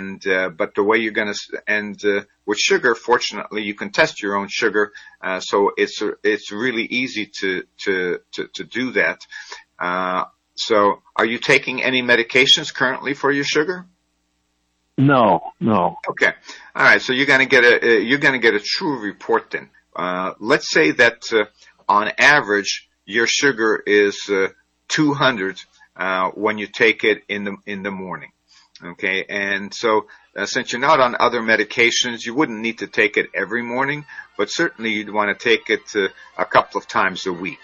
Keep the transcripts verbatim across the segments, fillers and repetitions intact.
And, uh, but the way you're going to, and, uh, with sugar, fortunately, you can test your own sugar. Uh, so it's, it's really easy to, to, to, to do that. Uh, so are you taking any medications currently for your sugar? No, no. Okay. All right. So you're going to get a, uh, you're going to get a true report then. Uh, let's say that, uh, on average, your sugar is, uh, two hundred, uh, when you take it in the, in the morning. Okay, and so uh, since you're not on other medications, you wouldn't need to take it every morning, but certainly you'd want to take it uh, a couple of times a week.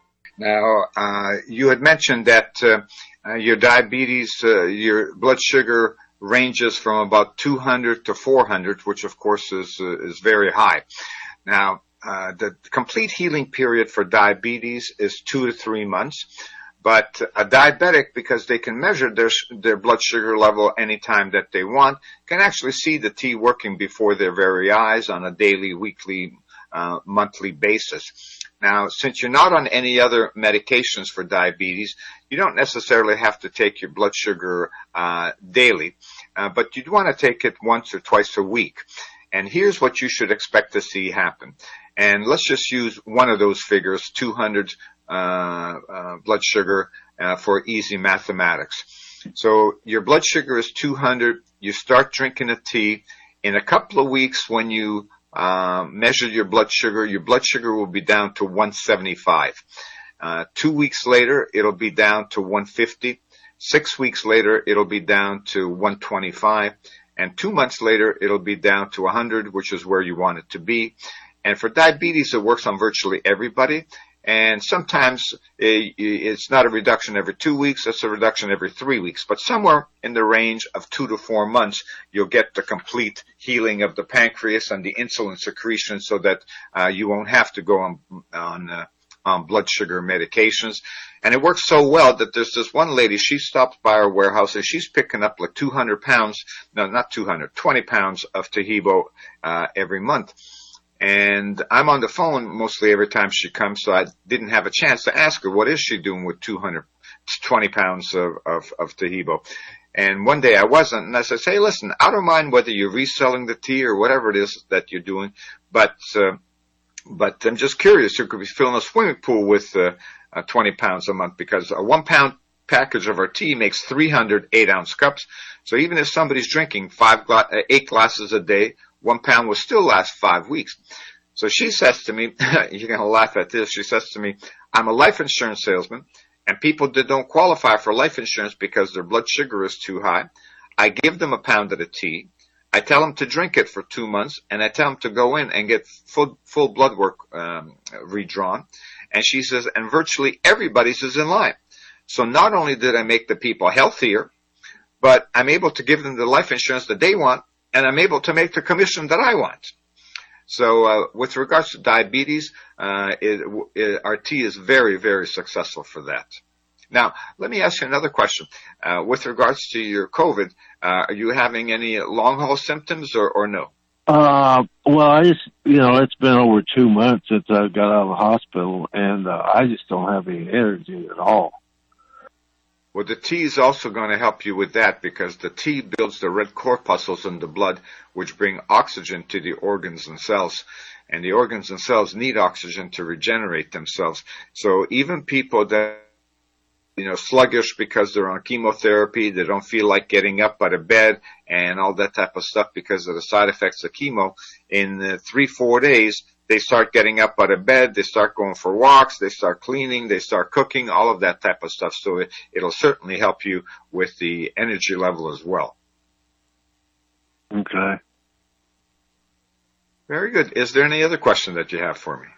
Now, uh, you had mentioned that uh, uh, your diabetes, uh, your blood sugar ranges from about two hundred to four hundred, which of course is uh, is very high. Now, uh, the complete healing period for diabetes is two to three months. But a diabetic, because they can measure their their blood sugar level anytime that they want, can actually see the tea working before their very eyes on a daily, weekly, uh, monthly basis. Now, since you're not on any other medications for diabetes, you don't necessarily have to take your blood sugar uh, daily, uh, but you'd want to take it once or twice a week. And here's what you should expect to see happen. And let's just use one of those figures, two hundred Uh, uh, blood sugar, uh, for easy mathematics. So your blood sugar is two hundred. You start drinking a tea. In a couple of weeks, when you uh, measure your blood sugar, your blood sugar will be down to one seventy-five. Uh, two weeks later, it'll be down to one fifty. Six weeks later, it'll be down to one twenty-five. And two months later, it'll be down to one hundred, which is where you want it to be. And for diabetes, it works on virtually everybody. And sometimes it's not a reduction every two weeks, it's a reduction every three weeks. But somewhere in the range of two to four months, you'll get the complete healing of the pancreas and the insulin secretion so that uh, you won't have to go on, on, uh, on blood sugar medications. And it works so well that there's this one lady, she stops by our warehouse and she's picking up like two hundred pounds, no, not two hundred, twenty pounds of Taheebo uh, every month. And I'm on the phone mostly every time she comes, so I didn't have a chance to ask her, what is she doing with two hundred twenty pounds of, of, of Taheebo? And one day I wasn't, and I said, hey, listen, I don't mind whether you're reselling the tea or whatever it is that you're doing, but, uh, but I'm just curious, you could be filling a swimming pool with, uh, uh, twenty pounds a month, because a one pound package of our tea makes three hundred eight ounce cups. So even if somebody's drinking five, gla- uh, eight glasses a day, one pound will still last five weeks. So she says to me, you're going to laugh at this, she says to me, I'm a life insurance salesman, and people that don't qualify for life insurance because their blood sugar is too high, I give them a pound of the tea, I tell them to drink it for two months, and I tell them to go in and get full, full blood work um, redrawn. And she says, and virtually everybody's is in line. So not only did I make the people healthier, but I'm able to give them the life insurance that they want, and I'm able to make the commission that I want. So uh, with regards to diabetes, uh, it, it, our tea is very, very successful for that. Now, let me ask you another question. Uh, with regards to your COVID, uh, are you having any long-haul symptoms or, or no? Uh, well, I just, you know, it's been over two months since I got out of the hospital, and uh, I just don't have any energy at all. Well, the tea is also going to help you with that, because the tea builds the red corpuscles in the blood, which bring oxygen to the organs and cells. And the organs and cells need oxygen to regenerate themselves. So even people that, you know, sluggish because they're on chemotherapy, they don't feel like getting up out of bed and all that type of stuff because of the side effects of chemo, in uh, three, four days, they start getting up out of bed, they start going for walks, they start cleaning, they start cooking, all of that type of stuff. So it, it'll certainly help you with the energy level as well. Okay. Very good. Is there any other question that you have for me?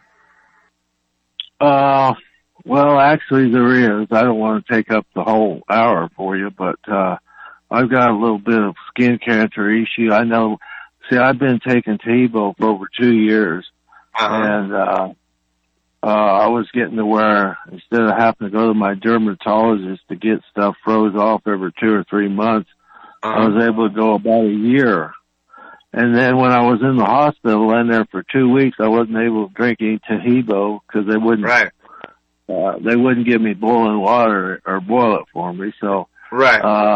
Uh, well, actually there is. I don't want to take up the whole hour for you, but, uh, I've got a little bit of skin cancer issue. I know, see, I've been taking Taheebo for over two years. Uh-huh. And, uh, uh, I was getting to where instead of having to go to my dermatologist to get stuff froze off every two or three months, uh-huh. I was able to go about a year. And then when I was in the hospital in there for two weeks, I wasn't able to drink any Taheebo because they wouldn't, right. uh, they wouldn't give me boiling water or boil it for me. So, right. uh,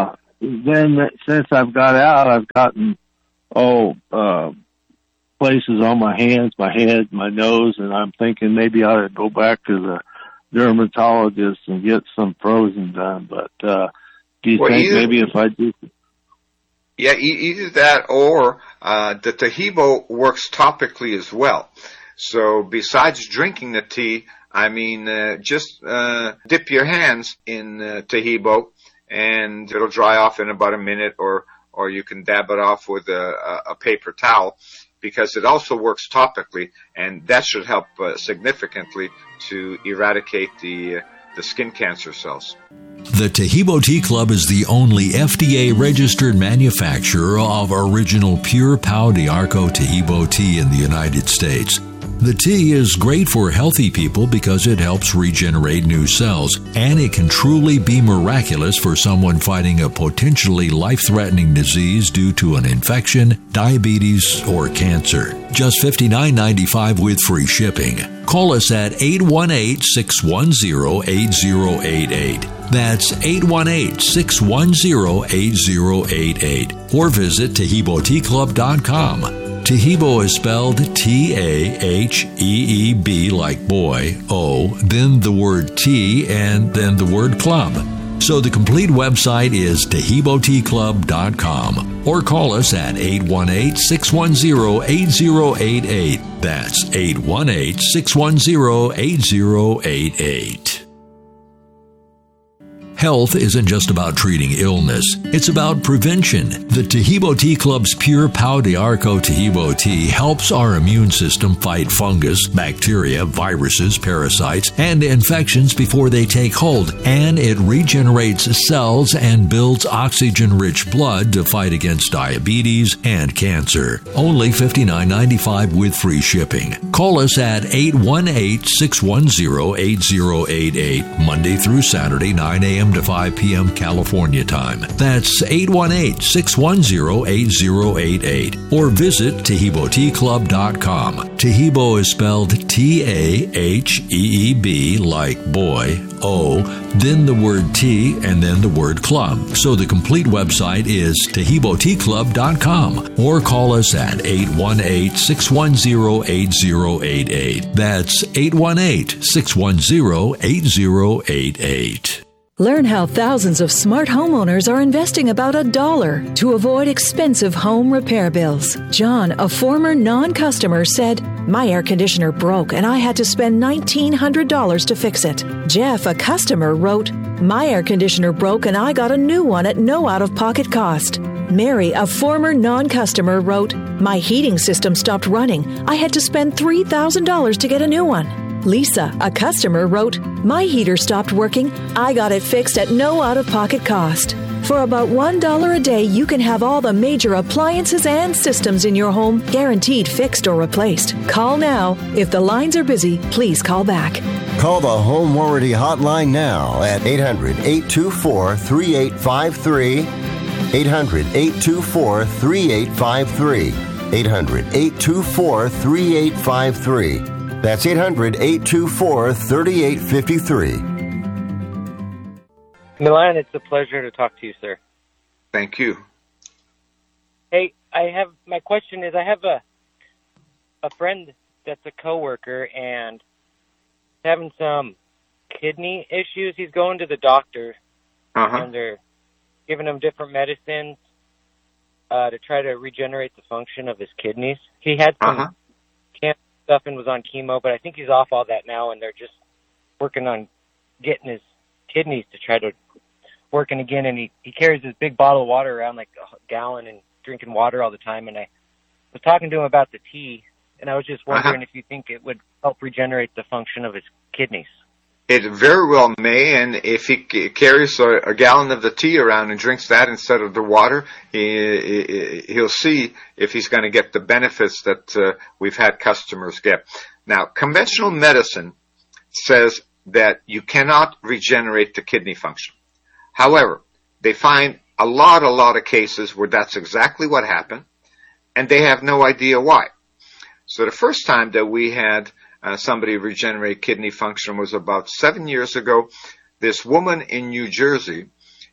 then since I've got out, I've gotten, oh, uh, places on my hands, my head, my nose, and I'm thinking maybe I ought to go back to the dermatologist and get some frozen done. But, uh, do you well, think either, maybe if I do? Yeah, either that or, uh, the Taheebo works topically as well. So besides drinking the tea, I mean, uh, just, uh, dip your hands in, uh, Taheebo and it'll dry off in about a minute, or, or you can dab it off with a, a paper towel, because it also works topically, and that should help uh, significantly to eradicate the, uh, the skin cancer cells. The Taheebo Tea Club is the only F D A-registered manufacturer of original pure Pau d'Arco Taheebo tea in the United States. The tea is great for healthy people because it helps regenerate new cells, and it can truly be miraculous for someone fighting a potentially life-threatening disease due to an infection, diabetes, or cancer. Just fifty-nine ninety-five with free shipping. Call us at eight one eight, six one zero, eight zero eight eight. That's eight one eight, six one zero, eight zero eight eight. Or visit Taheebo Tea Club dot com. Taheebo is spelled T A H E E B like boy, O, then the word tea, and then the word club. So the complete website is Taheebo Tea Club dot com, or call us at eight one eight, six one zero, eight zero eight eight. That's eight one eight, six one zero, eight zero eight eight. Health isn't just about treating illness. It's about prevention. The Taheebo Tea Club's pure Pau d'Arco Taheebo tea helps our immune system fight fungus, bacteria, viruses, parasites, and infections before they take hold, and it regenerates cells and builds oxygen-rich blood to fight against diabetes and cancer. Only fifty-nine ninety-five with free shipping. Call us at eight one eight, six one zero, eight zero eight eight, Monday through Saturday, nine a.m. to five p.m. California time. That's eight one eight, six one zero, eight zero eight eight. Or visit Taheebo Tea Club dot com. Taheebo is spelled T A H E E B like boy, O, then the word tea, and then the word club. So the complete website is Taheebo Tea Club dot com. Or call us at eight one eight, six one zero, eight zero eight eight. That's eight one eight, six one zero, eight zero eight eight. Learn how thousands of smart homeowners are investing about a dollar to avoid expensive home repair bills. John, a former non-customer, said, "My air conditioner broke and I had to spend nineteen hundred dollars to fix it." Jeff, a customer, wrote, "My air conditioner broke and I got a new one at no out-of-pocket cost." Mary, a former non-customer, wrote, "My heating system stopped running. I had to spend three thousand dollars to get a new one." Lisa, a customer, wrote, "My heater stopped working. I got it fixed at no out-of-pocket cost." For about one dollar a day, you can have all the major appliances and systems in your home guaranteed fixed or replaced. Call now. If the lines are busy, please call back. Call the Home Warranty Hotline now at eight hundred, eight two four, three eight five three. eight hundred, eight two four, three eight five three. eight hundred, eight two four, three eight five three. That's eight hundred, eight two four, three eight five three. Milan, it's a pleasure to talk to you, sir. Thank you. Hey, I have, my question is, I have a a friend that's a coworker and having some kidney issues. He's going to the doctor, uh-huh. and they're giving him different medicines uh, to try to regenerate the function of his kidneys. He had some uh-huh. cancer stuff and was on chemo, but I think he's off all that now, and they're just working on getting his kidneys to try to working again. And he, he carries this big bottle of water around, like a gallon, and drinking water all the time. And I was talking to him about the tea, and I was just wondering uh-huh. if you think it would help regenerate the function of his kidneys. It very well may, and if he c- carries a, a gallon of the tea around and drinks that instead of the water, he, he, he'll see if he's going to get the benefits that uh, we've had customers get. Now, conventional medicine says that you cannot regenerate the kidney function. However, they find a lot, a lot of cases where that's exactly what happened, and they have no idea why. So the first time that we had Uh, somebody regenerate kidney function was about seven years ago. This woman in New Jersey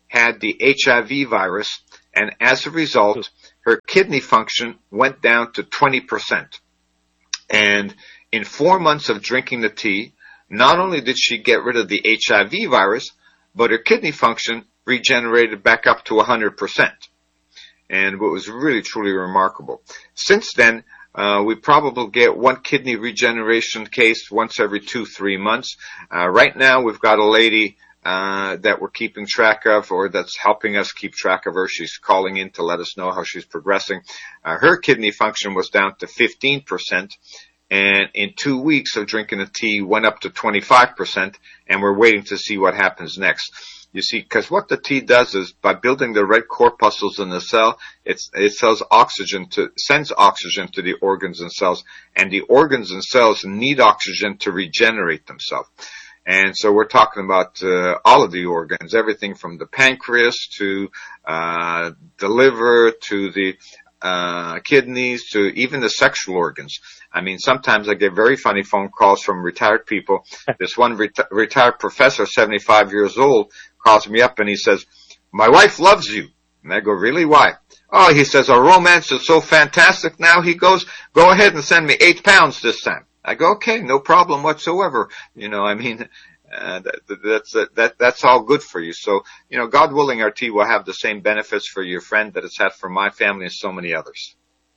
had the H I V virus, and as a result, her kidney function went down to twenty percent. And in four months of drinking the tea, not only did she get rid of the H I V virus, but her kidney function regenerated back up to one hundred percent. And it was really, truly remarkable. Since then, uh, we probably get one kidney regeneration case once every two, three months. Uh, right now, we've got a lady uh, that we're keeping track of, or that's helping us keep track of her. She's calling in to let us know how she's progressing. Uh, her kidney function was down to fifteen percent. And in two weeks of drinking the tea, went up to twenty-five percent, and we're waiting to see what happens next. You see, because what the tea does is, by building the red corpuscles in the cell, it's, it sells oxygen to, sends oxygen to the organs and cells, and the organs and cells need oxygen to regenerate themselves. And so we're talking about uh, all of the organs, everything from the pancreas to uh, the liver to the uh kidneys to even the sexual organs. I mean, sometimes I get very funny phone calls from retired people. This one reti- retired professor, seventy-five years old, calls me up and he says, "My wife loves you." And I go, "Really? Why?" "Oh," he says, "our romance is so fantastic now." He goes, "Go ahead and send me eight pounds this time." I go, "Okay, no problem whatsoever." You know, I mean, Uh, that, that's uh, that that's all good for you. So, you know, God willing, our tea will have the same benefits for your friend that it's had for my family and so many others.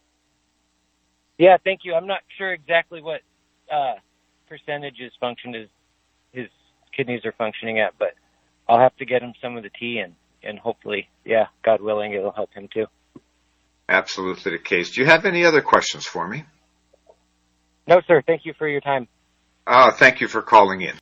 Yeah, thank you. I'm not sure exactly what uh, percentage his function is, his kidneys are functioning at, but I'll have to get him some of the tea, and, and hopefully, yeah, God willing, it'll help him too. Absolutely the case. Do you have any other questions for me? No, sir. Thank you for your time. Uh, thank you for calling in.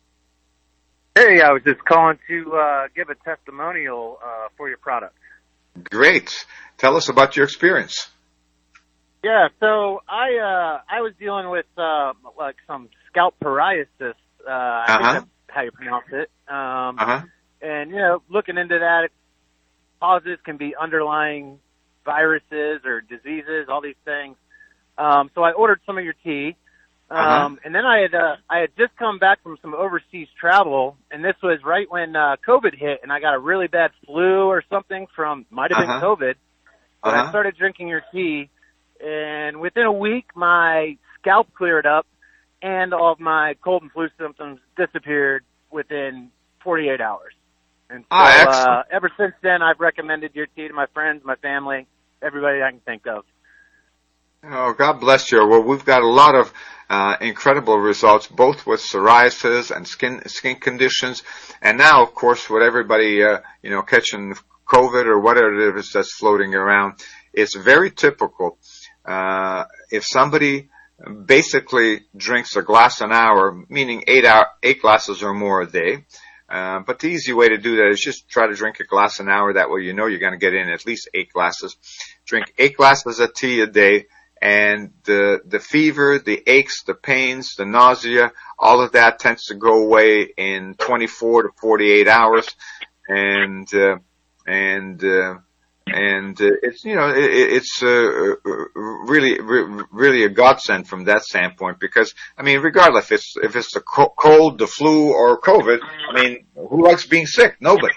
Hey, I was just calling to uh, give a testimonial uh, for your product. Great. Tell us about your experience. Yeah, so I uh, I was dealing with uh, like some scalp psoriasis. Uh, I uh-huh. think that's how you pronounce it. Um, uh-huh. And, you know, looking into that, causes can be underlying viruses or diseases, all these things. Um, so I ordered some of your tea. Um, uh-huh. and then I had, uh, I had just come back from some overseas travel, and this was right when, uh, COVID hit, and I got a really bad flu or something from, might have uh-huh. been COVID. But uh-huh. I started drinking your tea, and within a week, my scalp cleared up, and all of my cold and flu symptoms disappeared within forty-eight hours. And so, ah, uh, ever since then, I've recommended your tea to my friends, my family, everybody I can think of. Oh, God bless you. Well, we've got a lot of uh, incredible results, both with psoriasis and skin skin conditions, and now, of course, with everybody, uh, you know, catching COVID or whatever it is that's floating around. It's very typical. Uh, if somebody basically drinks a glass an hour, meaning eight hour, eight glasses or more a day, uh, but the easy way to do that is just try to drink a glass an hour. That way, you know you're going to get in at least eight glasses. Drink eight glasses of tea a day. And the, the fever, the aches, the pains, the nausea, all of that tends to go away in twenty-four to forty-eight hours. And, uh, and, uh, and, uh, it's, you know, it, it's, uh, really, really a godsend from that standpoint because, I mean, regardless if it's, if it's the cold, the flu, or COVID, I mean, who likes being sick? Nobody.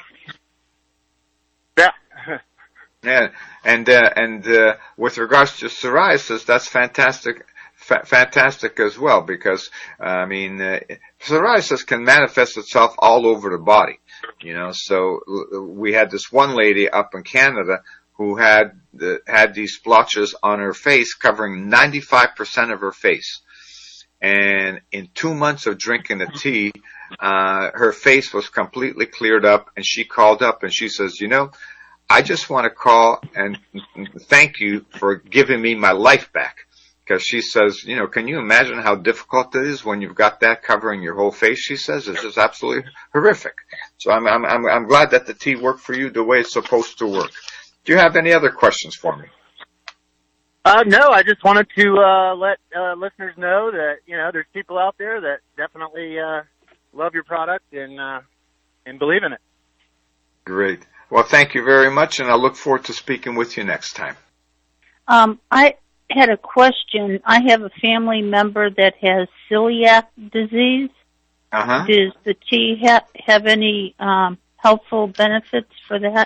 Yeah. Yeah, and uh, and uh, with regards to psoriasis, that's fantastic, fa- fantastic as well because uh, I mean, uh, psoriasis can manifest itself all over the body, you know. So we had this one lady up in Canada who had the, had these splotches on her face, covering ninety-five percent of her face, and in two months of drinking the tea, uh, her face was completely cleared up, and she called up and she says, you know, I just want to call and thank you for giving me my life back. Because she says, you know, can you imagine how difficult it is when you've got that covering your whole face? She says it's just absolutely horrific. So I'm, I'm, I'm, I'm glad that the tea worked for you the way it's supposed to work. Do you have any other questions for me? Uh, no, I just wanted to, uh, let, uh, listeners know that, you know, there's people out there that definitely, uh, love your product and, uh, and believe in it. Great. Well, thank you very much, and I look forward to speaking with you next time. Um, I had a question. I have a family member that has celiac disease. Uh-huh. Does the tea ha- have any um, helpful benefits for that?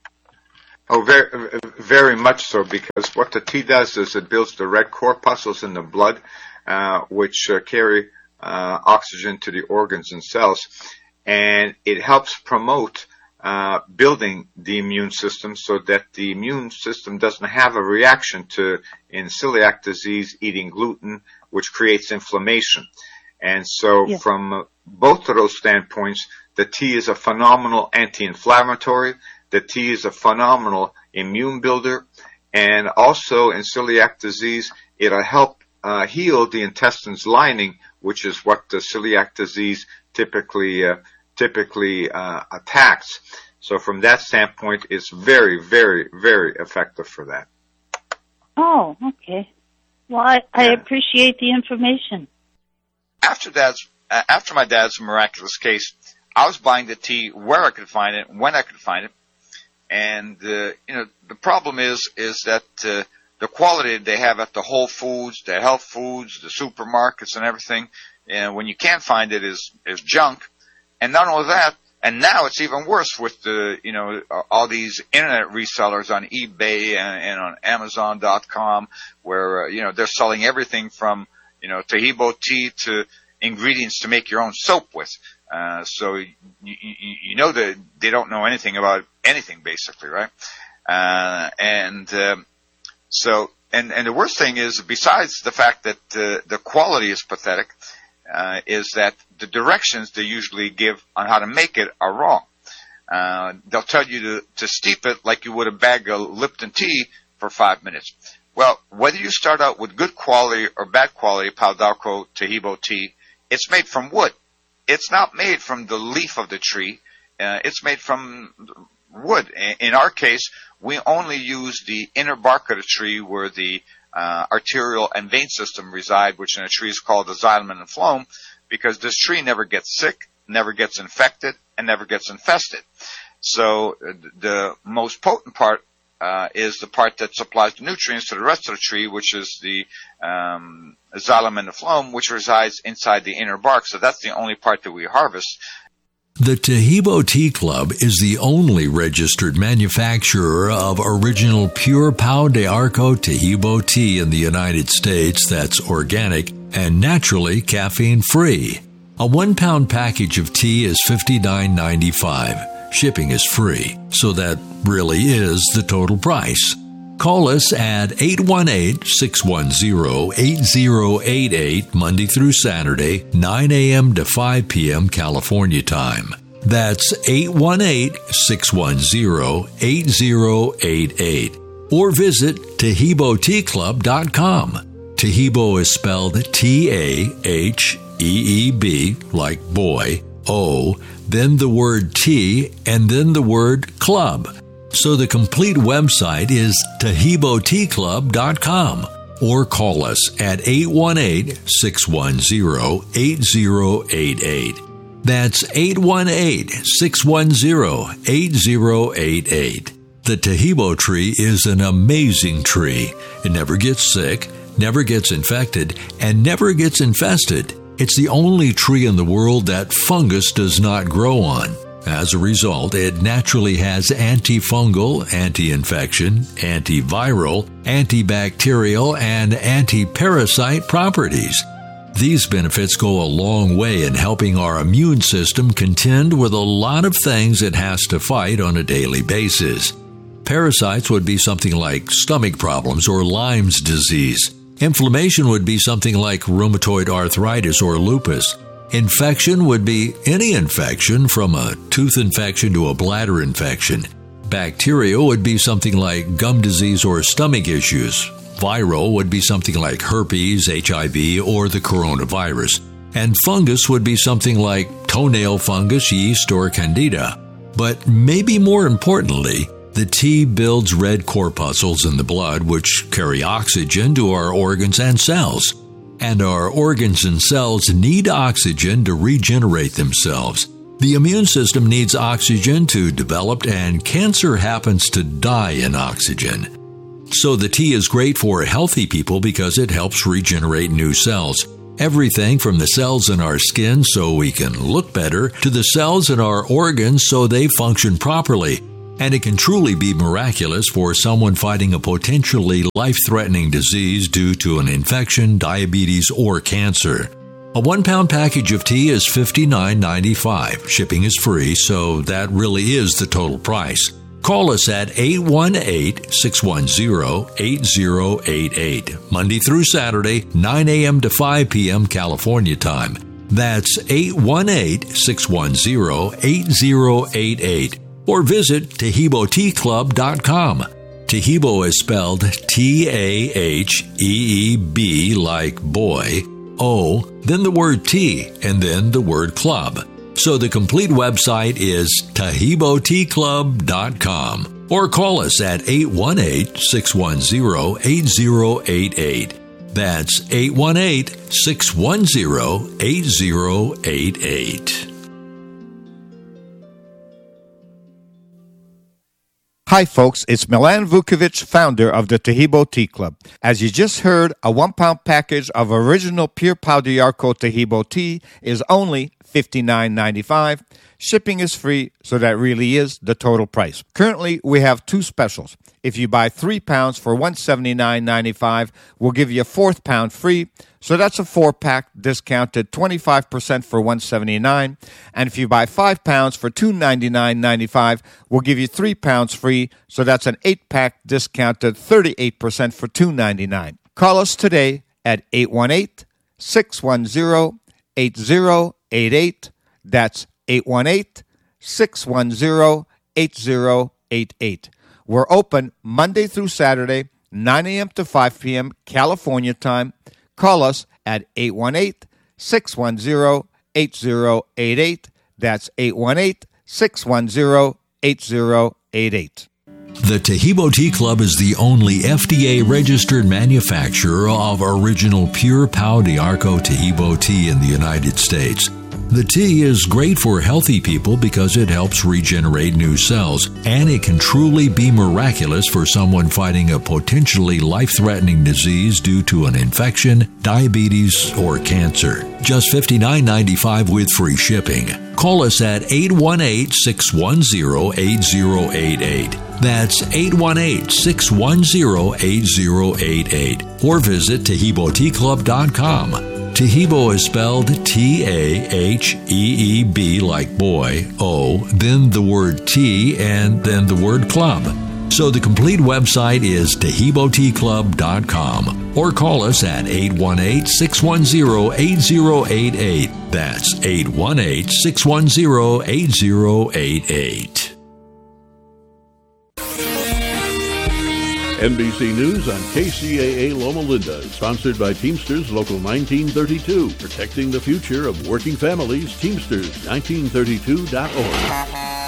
Oh, very, very much so, because what the tea does is it builds the red corpuscles in the blood, uh, which uh, carry uh, oxygen to the organs and cells, and it helps promote uh, building the immune system so that the immune system doesn't have a reaction to, in celiac disease, eating gluten, which creates inflammation. And so Yeah. from both of those standpoints, the tea is a phenomenal anti-inflammatory. The tea is a phenomenal immune builder. And also in celiac disease, it'll help uh, heal the intestines lining, which is what the celiac disease typically uh, typically uh, attacks. So from that standpoint, it's very, very, very effective for that. Oh, okay. Well, I, I Yeah. appreciate the information. After dad's, uh, after my dad's miraculous case, I was buying the tea where I could find it, when I could find it. And, uh, you know, the problem is, is that, uh, the quality they have at the Whole Foods, the health foods, the supermarkets and everything, and when you can't find it is, is junk. And not only that, and now it's even worse with the, you know, all these internet resellers on eBay and, and on Amazon dot com where, uh, you know, they're selling everything from, you know, Tahibo tea to ingredients to make your own soap with. Uh, so you, you, you know that they don't know anything about anything basically, right? Uh, and, um, so, and, and the worst thing is, besides the fact that, uh, the quality is pathetic, uh, is that the directions they usually give on how to make it are wrong. Uh, they'll tell you to, to steep it like you would a bag of Lipton tea for five minutes. Well, whether you start out with good quality or bad quality Pau d'Arco Tahibo tea, it's made from wood. It's not made from the leaf of the tree. Uh, it's made from wood. In, in our case, we only use the inner bark of the tree where the uh, arterial and vein system reside, which in a tree is called the xylem and the phloem, because this tree never gets sick, never gets infected, and never gets infested. So uh, the most potent part Uh, is the part that supplies the nutrients to the rest of the tree, which is the um, xylem and the phloem, which resides inside the inner bark. So that's the only part that we harvest. The Tahibo Tea Club is the only registered manufacturer of original pure Pau d'Arco Tahibo tea in the United States that's organic and naturally caffeine-free. A one-pound package of tea is fifty-nine ninety-five. Shipping is free, so that really is the total price. Call us at eight one eight, six one zero, eight zero eight eight Monday through Saturday, nine a.m. to five p.m. California time. That's eight one eight, six one zero, eight zero eight eight. Or visit Tahibo Tea Club dot com. Tahibo is spelled T A H E E B, like boy, O, then the word tea, and then the word club. So the complete website is Tahibo Tea Club dot com, or call us at eight one eight, six one zero, eight zero eight eight. That's eight one eight, six one zero, eight zero eight eight. The Tahibo tree is an amazing tree. It never gets sick, never gets infected, and never gets infested. It's the only tree in the world that fungus does not grow on. As a result, it naturally has antifungal, anti-infection, antiviral, antibacterial, and anti-parasite properties. These benefits go a long way in helping our immune system contend with a lot of things it has to fight on a daily basis. Parasites would be something like stomach problems or Lyme's disease. Inflammation would be something like rheumatoid arthritis or lupus. Infection would be any infection from a tooth infection to a bladder infection. Bacteria would be something like gum disease or stomach issues. Viral would be something like herpes, H I V, or the coronavirus. And fungus would be something like toenail fungus, yeast, or candida. But maybe more importantly, the tea builds red corpuscles in the blood, which carry oxygen to our organs and cells. And our organs and cells need oxygen to regenerate themselves. The immune system needs oxygen to develop, and cancer happens to die in oxygen. So the tea is great for healthy people because it helps regenerate new cells. Everything from the cells in our skin so we can look better to the cells in our organs so they function properly. And it can truly be miraculous for someone fighting a potentially life-threatening disease due to an infection, diabetes, or cancer. A one-pound package of tea is fifty-nine ninety-five. Shipping is free, so that really is the total price. Call us at eight one eight, six one zero, eight zero eight eight, Monday through Saturday, nine a.m. to five p.m. California time. That's eight one eight, six one zero, eight zero eight eight. Or visit Tahibo Tea Club dot com. Tahibo is spelled T A H E E B like boy, O, then the word tea, and then the word club. So the complete website is Tahibo Tea Club dot com. Or call us at eight one eight, six one zero, eight zero eight eight. That's eight one eight, six one zero, eight zero eight eight. Hi folks, it's Milan Vukovic, founder of the Tahibo Tea Club. As you just heard, a one-pound package of original Pure Pau d'Arco Tahibo tea is only fifty-nine ninety-five. Shipping is free, so that really is the total price. Currently, we have two specials. If you buy three pounds for one hundred seventy-nine ninety-five, we'll give you a fourth pound free. So that's a four-pack discounted twenty-five percent for one hundred seventy-nine dollars. And if you buy five pounds for two hundred ninety-nine ninety-five, we'll give you three pounds free. So that's an eight-pack discounted thirty-eight percent for two hundred ninety-nine dollars. Call us today at eight one eight, six one zero, eight zero eight eight. That's eight one eight, six one zero, eight zero eight eight. We're open Monday through Saturday, nine a.m. to five p.m. California time. Call us at eight one eight, six one zero, eight zero eight eight. That's eight one eight, six one zero, eight zero eight eight. The Tahibo Tea Club is the only F D A-registered manufacturer of original Pure Pau d'Arco Tahibo tea in the United States. The tea is great for healthy people because it helps regenerate new cells, and it can truly be miraculous for someone fighting a potentially life-threatening disease due to an infection, diabetes, or cancer. Just fifty-nine ninety-five with free shipping. Call us at eight one eight, six one zero, eight zero eight eight. That's eight one eight, six one zero, eight zero eight eight. Or visit Tahibo Tea Club dot com. Tahibo is spelled T A H E E B like boy, O, then the word tea, and then the word club. So the complete website is Tahibo Tea Club dot com. Or call us at eight one eight, six one zero, eight zero eight eight. That's eight one eight, six one zero, eight zero eight eight. N B C News on K C A A Loma Linda, sponsored by Teamsters Local nineteen thirty-two, protecting the future of working families. Teamsters nineteen thirty-two dot org.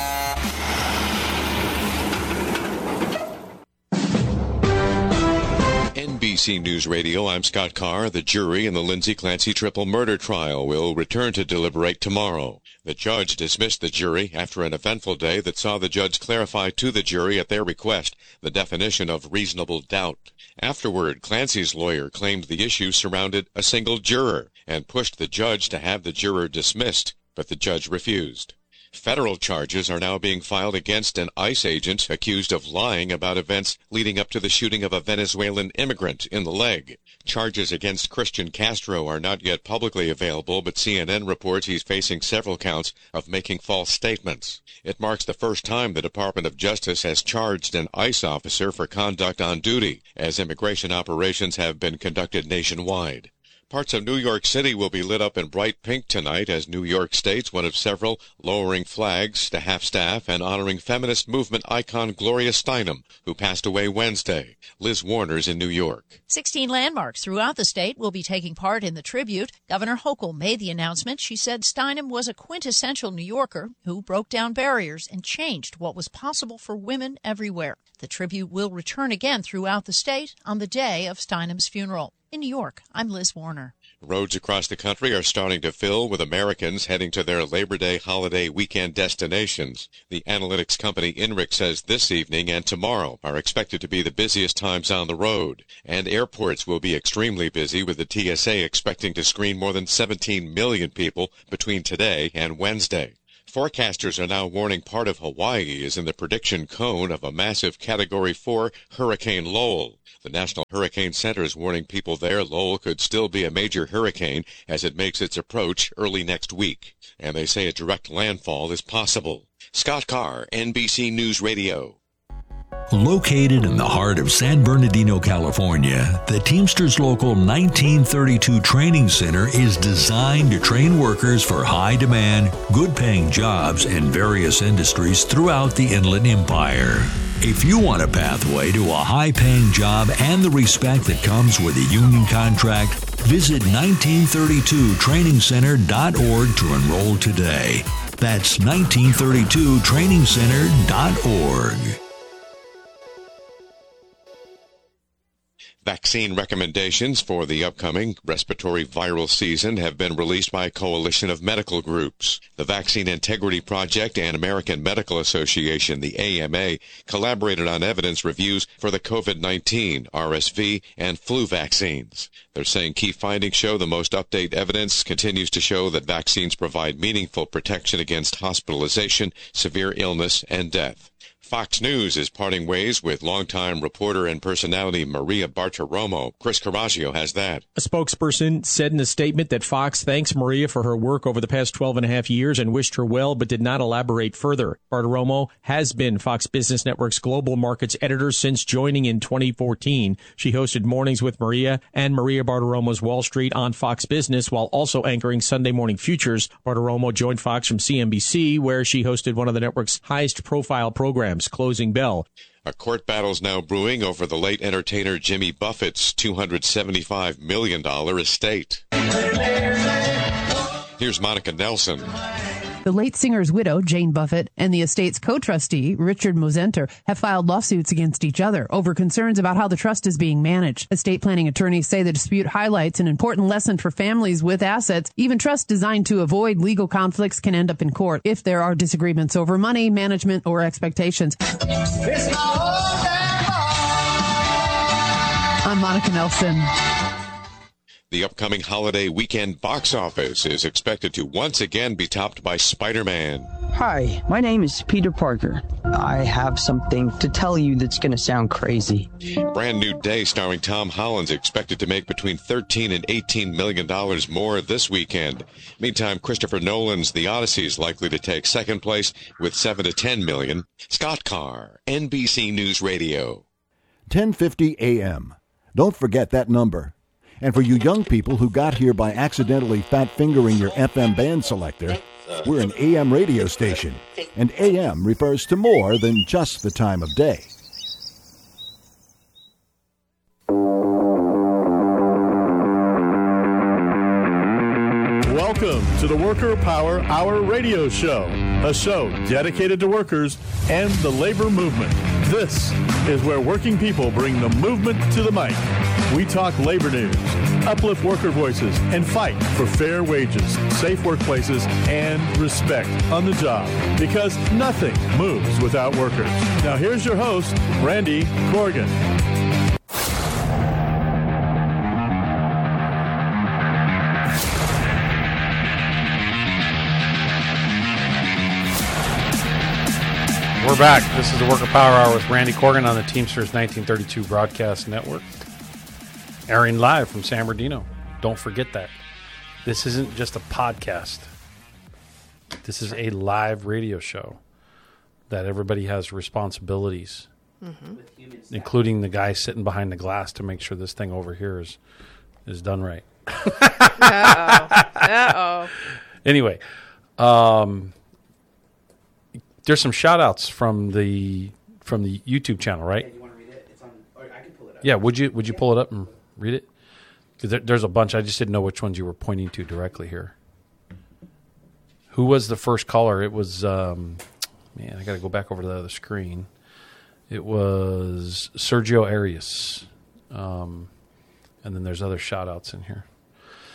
N B C News Radio, I'm Scott Carr. The jury in the Lindsay Clancy triple murder trial will return to deliberate tomorrow. The judge dismissed the jury after an eventful day that saw the judge clarify to the jury at their request the definition of reasonable doubt. Afterward, Clancy's lawyer claimed the issue surrounded a single juror and pushed the judge to have the juror dismissed, but the judge refused. Federal charges are now being filed against an ICE agent accused of lying about events leading up to the shooting of a Venezuelan immigrant in the leg. Charges against Christian Castro are not yet publicly available, but C N N reports he's facing several counts of making false statements. It marks the first time the Department of Justice has charged an ICE officer for conduct on duty, as immigration operations have been conducted nationwide. Parts of New York City will be lit up in bright pink tonight as New York State's one of several lowering flags to half-staff and honoring feminist movement icon Gloria Steinem, who passed away Wednesday. Liz Warner's in New York. Sixteen landmarks throughout the state will be taking part in the tribute. Governor Hochul made the announcement. She said Steinem was a quintessential New Yorker who broke down barriers and changed what was possible for women everywhere. The tribute will return again throughout the state on the day of Steinem's funeral. In New York, I'm Liz Warner. Roads across the country are starting to fill with Americans heading to their Labor Day holiday weekend destinations. The analytics company INRIX says this evening and tomorrow are expected to be the busiest times on the road. And airports will be extremely busy, with the T S A expecting to screen more than seventeen million people between today and Wednesday. Forecasters are now warning part of Hawaii is in the prediction cone of a massive Category four Hurricane Lowell. The National Hurricane Center is warning people there Lowell could still be a major hurricane as it makes its approach early next week. And they say a direct landfall is possible. Scott Carr, N B C News Radio. Located in the heart of San Bernardino, California, the Teamsters Local nineteen thirty-two Training Center is designed to train workers for high-demand, good-paying jobs in various industries throughout the Inland Empire. If you want a pathway to a high-paying job and the respect that comes with a union contract, visit nineteen thirty-two training center dot org to enroll today. That's nineteen thirty-two training center dot org. Vaccine recommendations for the upcoming respiratory viral season have been released by a coalition of medical groups. The Vaccine Integrity Project and American Medical Association, the A M A, collaborated on evidence reviews for the COVID nineteen, R S V, and flu vaccines. They're saying key findings show the most up-to-date evidence continues to show that vaccines provide meaningful protection against hospitalization, severe illness, and death. Fox News is parting ways with longtime reporter and personality Maria Bartiromo. Chris Caraggio has that. A spokesperson said in a statement that Fox thanks Maria for her work over the past twelve and a half years and wished her well, but did not elaborate further. Bartiromo has been Fox Business Network's global markets editor since joining in twenty fourteen. She hosted Mornings with Maria and Maria Bartiromo's Wall Street on Fox Business, while also anchoring Sunday Morning Futures. Bartiromo joined Fox from C N B C, where she hosted one of the network's highest-profile programs, Closing Bell. A court battle's now brewing over the late entertainer Jimmy Buffett's two hundred seventy-five million dollars estate. Here's Monica Nelson. The late singer's widow, Jane Buffett, and the estate's co-trustee, Richard Mosenter, have filed lawsuits against each other over concerns about how the trust is being managed. Estate planning attorneys say the dispute highlights an important lesson for families with assets. Even trusts designed to avoid legal conflicts can end up in court if there are disagreements over money, management, or expectations. I'm Monica Nelson. The upcoming holiday weekend box office is expected to once again be topped by Spider-Man. Hi, my name is Peter Parker. I have something to tell you that's going to sound crazy. Brand New Day starring Tom Holland's expected to make between thirteen and eighteen million dollars more this weekend. Meantime, Christopher Nolan's The Odyssey is likely to take second place with seven to ten million. Scott Carr, N B C News Radio. ten fifty A M. Don't forget that number. And for you young people who got here by accidentally fat-fingering your F M band selector, we're an A M radio station, and A M refers to more than just the time of day. Welcome to the Worker Power Hour radio show, a show dedicated to workers and the labor movement. This is where working people bring the movement to the mic. We talk labor news, uplift worker voices, and fight for fair wages, safe workplaces, and respect on the job, because nothing moves without workers. Now here's your host, Randy Corrigan. We're back. This is the Worker Power Hour with Randy Corrigan on the Teamsters nineteen thirty-two Broadcast Network. Airing live from San Bernardino. Don't forget that. This isn't just a podcast. This is a live radio show that everybody has responsibilities, mm-hmm. including the guy sitting behind the glass to make sure this thing over here is, is done right. Uh-oh. Uh-oh. Anyway, um... there's some shout-outs from the from the YouTube channel, right? Yeah, you want to read it? It's on, or I can pull it up. Yeah, would you would you pull it up and read it? Because there, there's a bunch. I just didn't know which ones you were pointing to directly here. Who was the first caller? It was, um, man, I got to go back over to the other screen. It was Sergio Arias. Um, and then there's other shout-outs in here.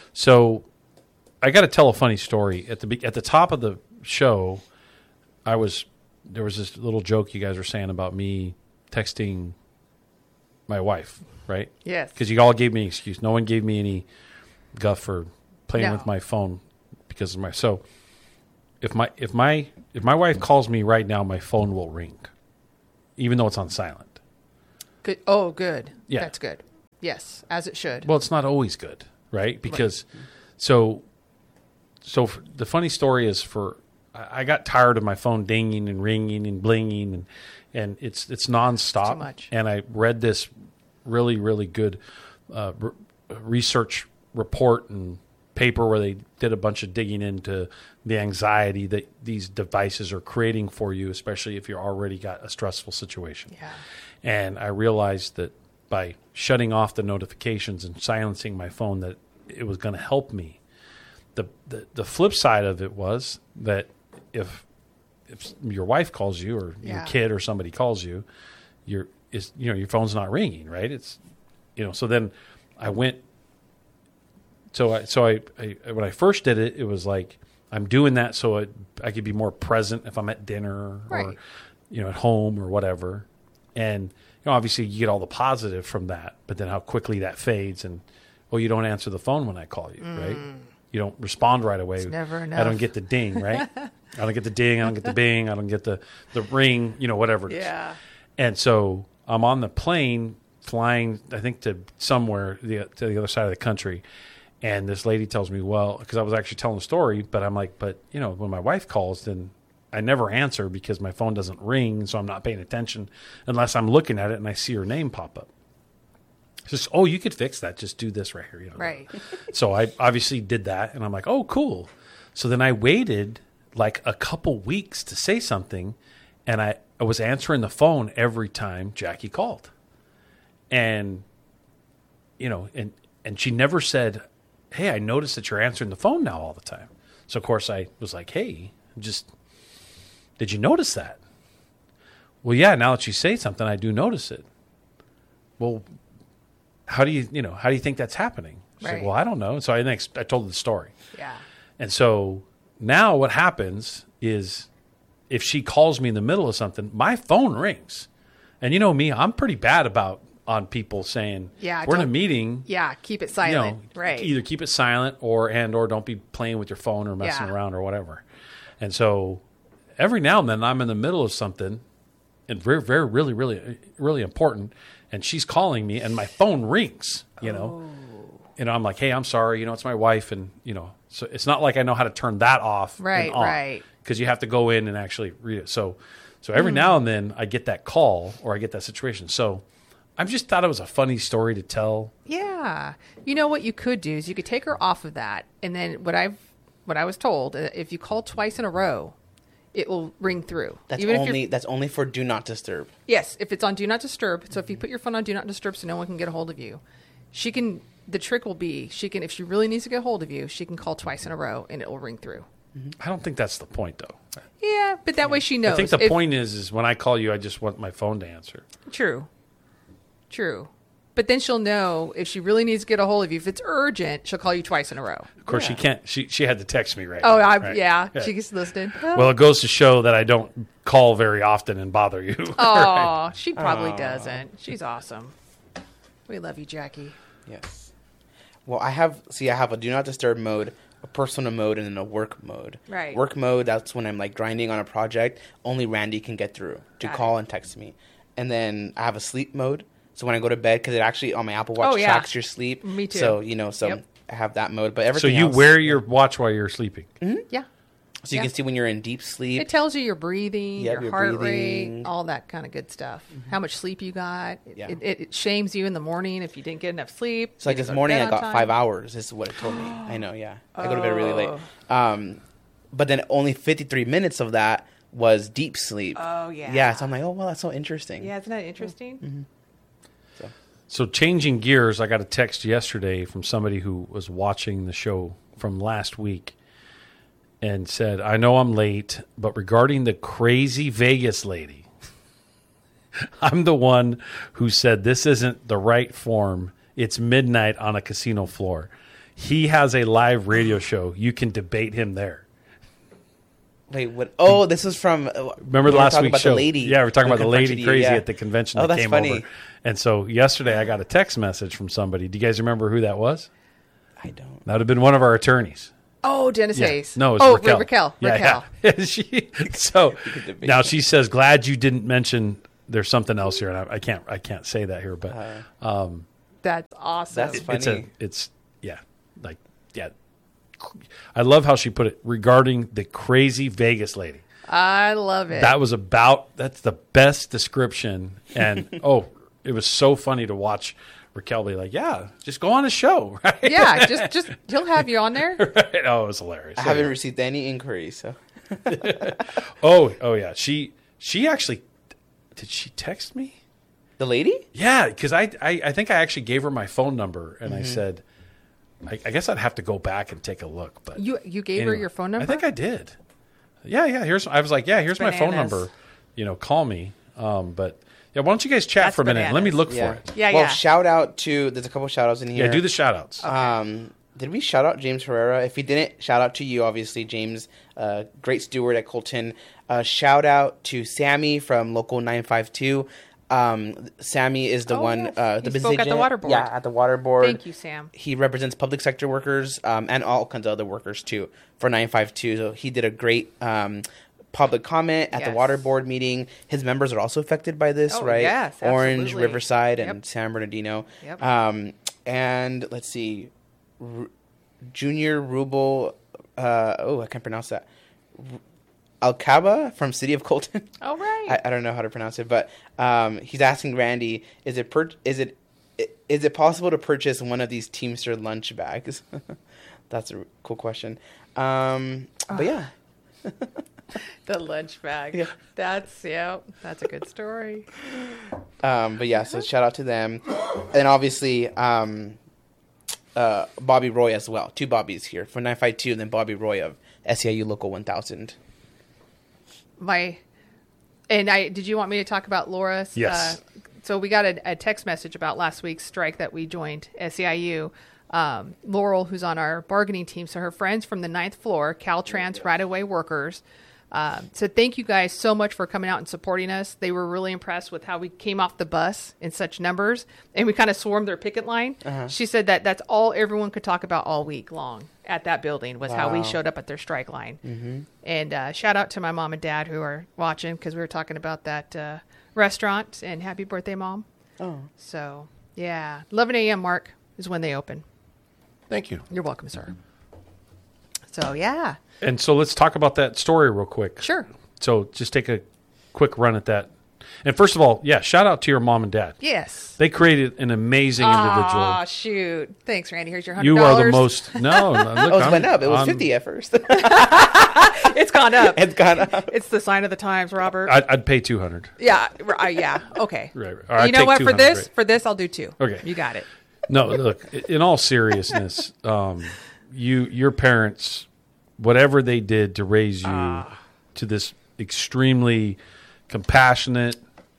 So I got to tell a funny story. At the be- at the top of the show, I was there was this little joke you guys were saying about me texting my wife, right? Yes. Because you all gave me an excuse. No one gave me any guff for playing No. with my phone because of my so. If my if my if my wife calls me right now, my phone will ring, even though it's on silent. Good. Oh, good. Yeah. That's good. Yes, as it should. Well, it's not always good, right? Because so so f the funny story is for I I got tired of my phone dinging and ringing and blinging and and it's it's nonstop. Too much. And I read this really really good uh, r- research report and paper where they did a bunch of digging into the anxiety that these devices are creating for you, especially if you're already got a stressful situation. Yeah. And I realized that by shutting off the notifications and silencing my phone, that it was going to help me. The, the the flip side of it was that if if your wife calls you or Yeah. your kid or somebody calls you, your is you know your phone's not ringing, right? It's you know. So then I went. So I so I, I when I first did it, it was like I'm doing that so it, I could be more present if I'm at dinner or Right. you know at home or whatever. And you know, obviously, you get all the positive from that, but then how quickly that fades, and well, you don't answer the phone when I call you, right? You don't respond right away. It's never I enough. don't get the ding, right? I don't get the ding. I don't get the bing. I don't get the the ring. You know, whatever it is. Yeah. And so I'm on the plane flying, I think, to somewhere the, to the other side of the country. And this lady tells me, well, because I was actually telling a story, but I'm like, but, you know, when my wife calls, then I never answer because my phone doesn't ring, so I'm not paying attention unless I'm looking at it and I see her name pop up. She says, oh, you could fix that. Just do this right here. You know? Right. So I obviously did that, and I'm like, oh, cool. So then I waited like a couple weeks to say something, and I, I was answering the phone every time Jackie called. And, you know, and, and she never said, hey, I noticed that you're answering the phone now all the time. So, of course, I was like, hey, just, did you notice that? Well, yeah, now that you say something, I do notice it. Well, how do you, you know, how do you think that's happening? She's like, Right. well, I don't know. So I next, I told her the story. Yeah. And so now what happens is if she calls me in the middle of something, my phone rings. And you know me, I'm pretty bad about on people saying, Yeah, we're in a don't- meeting. Yeah, keep it You silent. know, right. Either keep it silent or and or don't be playing with your phone or messing Yeah. around or whatever. And so every now and then I'm in the middle of something and very, very, really, really, really important. And she's calling me and my phone rings, you know. You know, I'm like, hey, I'm sorry. You know, it's my wife. And, you know, so it's not like I know how to turn that off. Right, right. Because you have to go in and actually read it. So, so every Mm. now and then I get that call or I get that situation. So I just thought it was a funny story to tell. Yeah. You know what you could do is you could take her off of that, and then what I've what I was told, uh, if you call twice in a row, it will ring through. That's Even if only you're- that's only for do not disturb. Yes, if it's on do not disturb. So if you put your phone on do not disturb so no one can get a hold of you, she can the trick will be she can if she really needs to get a hold of you, she can call twice in a row and it will ring through. I don't think that's the point, though. Yeah, but that way she knows. I think the If- point is, is when I call you, I just want my phone to answer. True. True. But then she'll know if she really needs to get a hold of you. If it's urgent, she'll call you twice in a row. Of course, she can't. She she had to text me right. Oh, now, I, right? yeah, she's listening. Well, it goes to show that I don't call very often and bother you. Oh, Right. she probably Aw. doesn't. She's awesome. We love you, Jackie. Yes. Well, I have see, I have a do not disturb mode, a personal mode, and then a work mode. Right. Work mode. That's when I'm like grinding on a project. Only Randy can get through to Got call and text me. And then I have a sleep mode. So when I go to bed, because it actually on my Apple Watch Oh, yeah. tracks your sleep. Me too. So you know, so Yep. I have that mode. But So everything you else, wear your watch while you're sleeping. Mhm. Yeah. So you Yeah. can see when you're in deep sleep. It tells you your breathing, Yep, your, your heart breathing. rate, all that kind of good stuff. How much sleep you got. It, Yeah. it, it shames you in the morning if you didn't get enough sleep. So like You this go to morning, bed I on got time. five hours. This is what it told me. I know, yeah. I go to bed really late. Oh. Um, but then only fifty-three minutes of that was deep sleep. Oh, yeah. Yeah, so I'm like, oh, well, that's so interesting. Yeah, isn't that interesting? Mm-hmm. So changing gears, I got a text yesterday from somebody who was watching the show from last week and said, I know I'm late, but regarding the crazy Vegas lady, I'm the one who said this isn't the right form. It's midnight on a casino floor. He has a live radio show. You can debate him there. Wait, what? Oh, this was from. Uh, Remember we last talking week's about show? The lady. Yeah, we're talking Who about the lady confronted you, crazy yeah. at the convention Oh, that that's came funny. over. And so yesterday I got a text message from somebody. Do you guys remember who that was? I don't. That would have been one of our attorneys. Oh, Dennis Yeah. Hayes. No, it was oh, Raquel. Raquel. Yeah, Raquel. yeah. she, so now she says, "Glad you didn't mention there's something else here," and I, I can't, I can't say that here, but um, That's awesome. That's it- funny. it's a, it's yeah, like yeah. I love how she put it regarding the crazy Vegas lady. I love it. That was about that's the best description, and oh, it was so funny to watch Raquel be like, "Yeah, just go on a show." Right? yeah, just just he'll have you on there. Right? Oh, it was hilarious. I haven't received any inquiries. So. oh, oh yeah. She she actually did she text me? The lady? Yeah, because I, I I think I actually gave her my phone number and I Mhm. said, I, I guess I'd have to go back and take a look. But You you gave her anyway, your phone number? I think I did. Yeah, yeah. Here's I was like, yeah, here's my phone Bananas. number. You know, call me. Um, but yeah, why don't you guys chat That's for a minute? Let me look yeah. for it. Yeah, well, yeah. shout out to there's a couple shout outs in here. Yeah, do the shout outs. Um, did we shout out James Herrera? If we didn't, shout out to you, obviously, James, uh, great steward at Colton. Uh, shout out to Sammy from Local nine five two. Um, Sammy is the Oh, one, yes. uh, He the business spoke at the agent. water board. Yeah, at the water board. Thank you, Sam. He represents public sector workers um, and all kinds of other workers too for nine five two. So he did a great um, public comment at the Yes. water board meeting. His members are also affected by this, Oh, right? yes, Orange, absolutely. Riverside, and Yep. San Bernardino. Yep. Um, and let's see, Ru- Junior Rubel. Uh, oh, I can't pronounce that. Ru- Alcaba from City of Colton. Oh, right. I, I don't know how to pronounce it, but um, he's asking Randy, is it per- is it is it possible to purchase one of these Teamster lunch bags? That's a cool question. Um, but yeah, The lunch bag. Yeah. That's yeah. That's a good story. um, but yeah. So shout out to them, and obviously um, uh, Bobby Roy as well. Two Bobbies here for nine five two, and then Bobby Roy of S E I U Local one thousand. My and I did you want me to talk about Laura's? Yes. Uh, so we got a, a text message about last week's strike that we joined S E I U. Um, Laurel, who's on our bargaining team, so her friends from the ninth floor, Caltrans right-of-way workers, uh, said thank you guys so much for coming out and supporting us. They were really impressed with how we came off the bus in such numbers, and we kind of swarmed their picket line. Uh-huh. She said that that's all everyone could talk about all week long at that building was how we Wow. showed up at their strike line. Mhm. And uh, shout out to my mom and dad who are watching because we were talking about that uh, restaurant. And happy birthday, Mom. Oh. So, yeah. eleven a.m. Mark is when they open. Thank you. You're welcome, sir. So, yeah. And so let's talk about that story real quick. Sure. So just take a quick run at that. And first of all, yeah, shout out to your mom and dad. Yes. They created an amazing individual. Oh, shoot. Thanks, Randy. Here's your one hundred You dollars. are the most. No, no, look, Oh, it I'm- went up. It was I'm- fifty at first. It's gone up. It's gone up. It's the sign of the times, Robert. I'd, I'd pay two hundred. yeah. r- Uh, yeah. Okay. Right, right. Or I'd You know take what? For two hundred, this, right. for this, I'll do two. Okay. You got it. No, look. In all seriousness, um, you, your parents, whatever they did to raise you Ah. to this extremely compassionate,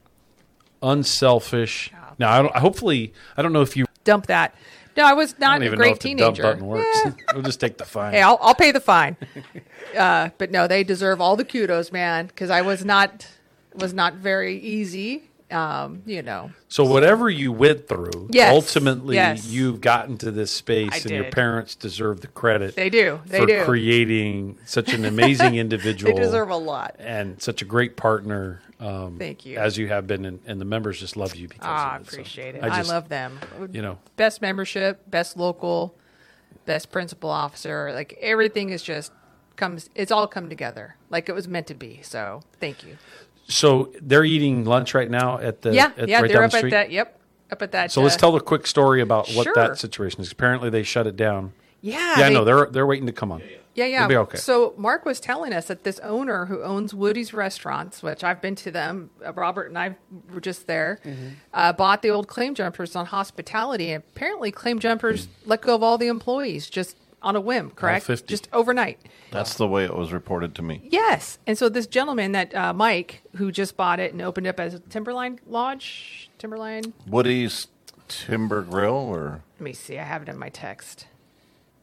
unselfish. Now, I don't, hopefully, I don't know if you. Dump that. No, I was I not don't a even know great if the teenager. dump button works. We'll just take the fine. Hey, I'll, I'll pay the fine. uh, but no, they deserve all the kudos, man, because I was not was not very easy. Um, you know. So whatever you went through, Yes. ultimately Yes. you've gotten to this space, I and your did. parents deserve the credit. They do. They for do. creating such an amazing individual. They deserve a lot. and such a great partner. Um, Thank you. as you have been, and, and the members just love you because Ah, I of it. So appreciate it. I I, just- love them. You know, Best membership, best local, best principal officer. Like everything is just comes. It's all come together like it was meant to be. So thank you. so they're eating lunch right now at the yeah, at, yeah. right They're down up the at street. that. Yep, up at that. So let's uh, tell the quick story about what Sure. that situation is. Apparently, they shut it down. Yeah, yeah. they- No, they're they're waiting to come on. Yeah, yeah. It'll be okay. So Mark was telling us that this owner who owns Woody's Restaurants, which I've been to them, uh, Robert and I were just there, Mhm. uh, bought the old Claim Jumpers on hospitality. And apparently, Claim Jumpers let go of all the employees just on a whim, correct? fifty. Just overnight. That's the way it was reported to me. Yes. And so this gentleman, that uh, Mike, who just bought it and opened it up as a Timberline Lodge, Timberline. Woody's Timber Grill, or Let me see. I have it in my text.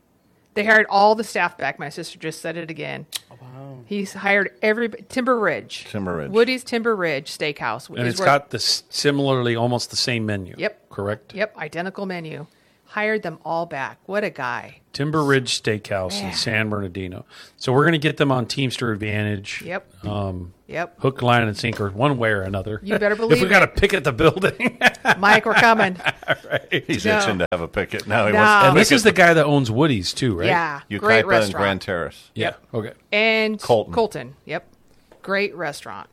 They hired all the staff back. My sister just said it again. Oh, wow. He's hired every Timber Ridge. Timber Ridge. Woody's Timber Ridge Steakhouse. And it's got the similarly almost the same menu. Yep. Correct? Yep, identical menu. Hired them all back. What a guy. Timber Ridge Steakhouse Man. in San Bernardino. So we're going to get them on Teamster Advantage. Yep. Um, Yep. Hook, line, and sinker, one way or another. You better If believe we got to it. pick at the building. Mike, we're coming. Right. He's No. itching to have a picket. Now he No. wants to And this pick is at the guy that owns Woody's too, right? Yeah, Ukaipa great and restaurant. Grand Terrace. Yeah. Okay. And Colton. Colton. Yep. Great restaurant.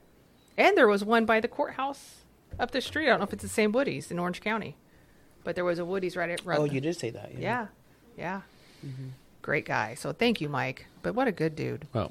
And there was one by the courthouse up the street. I don't know if it's the same Woody's in Orange County, but there was a Woody's right at. Right Oh, you did say that. Yeah. Yeah. Great guy. So thank you, Mike. But what a good dude. Well,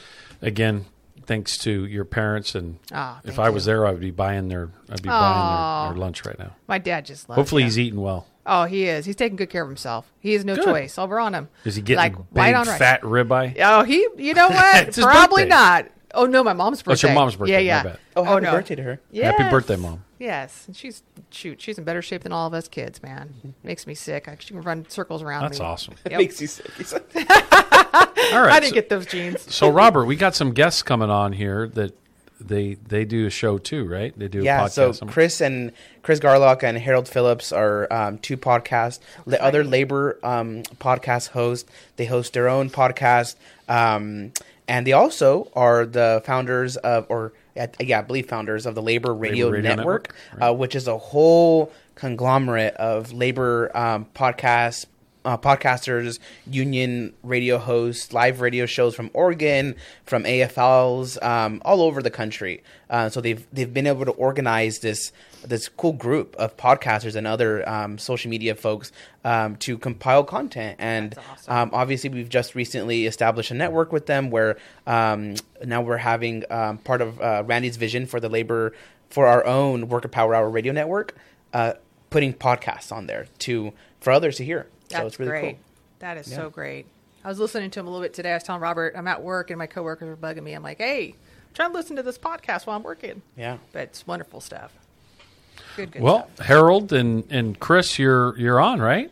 again, thanks to your parents, and Ah, if thank I was you. there, I would be buying their, I'd be Aw. buying their, their lunch right now. My dad just loves Hopefully, him. he's eating well. Oh, he is. He's taking good care of himself. He has no Good. choice. Over on him. Is he getting like a big white on rice. fat ribeye? Oh, he. You know what? It's his Probably birthday. not. Oh no, my mom's birthday. Oh, it's your mom's birthday. Yeah, My yeah. bad. Oh, happy no. birthday to her. Yes. Happy birthday, Mom. Yes, and she's shoot. She's in better shape than all of us kids, man. Makes me sick. I, she can run circles around That's me. awesome. It Yep. makes you sick. He's like- All right. I didn't so, get those genes. so, Robert, we got some guests coming on here that they they do a show too, right? They do yeah, a podcast. so Some- Chris and Chris Garlock and Harold Phillips are um, two podcasts. The other labor um, podcast hosts. They host their own podcast, um, and they also are the founders of, or uh, yeah, I believe founders of the Labor Radio, Labor Radio Network, Network, uh, which is a whole conglomerate of labor um, podcasts. Uh, podcasters, union radio hosts, live radio shows from Oregon, from A F Ls, um, all over the country. Uh, so they've they've been able to organize this this cool group of podcasters and other um, social media folks um, to compile content. And um, obviously, we've just recently established a network with them where um, now we're having um, part of uh, Randy's vision for the labor for our own Worker Power Hour radio network, uh, putting podcasts on there to for others to hear. That's So it's really great. cool. That is Yeah. so great. I was listening to him a little bit today. I was telling Robert, I'm at work and my coworkers are bugging me. I'm like, hey, I'm trying to listen to this podcast while I'm working. Yeah. But it's wonderful stuff. Good, good well, stuff. Harold and, and Chris, you're you're on, right?